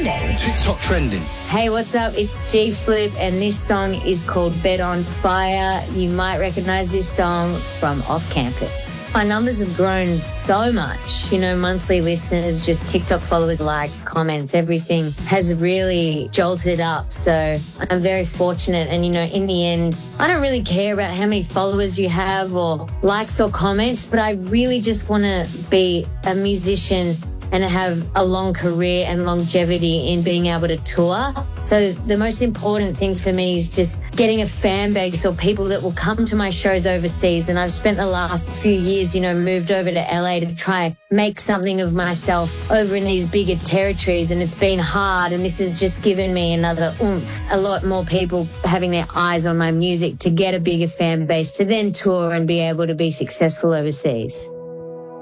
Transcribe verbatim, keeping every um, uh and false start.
trending. TikTok trending. Hey, what's up? It's G Flip, and this song is called Bed on Fire. You might recognize this song from Off Campus. My numbers have grown so much. You know, monthly listeners, just TikTok followers, likes, comments, everything has really jolted up. So I'm very fortunate. And, you know, in the end, I don't really care about how many followers you have or likes or comments, but I really just want to be a musician and have a long career and longevity in being able to tour. So the most important thing for me is just getting a fan base or people that will come to my shows overseas. And I've spent the last few years, you know, moved over to L A to try and make something of myself over in these bigger territories. And it's been hard, and this has just given me another oomph. A lot more people having their eyes on my music to get a bigger fan base to then tour and be able to be successful overseas.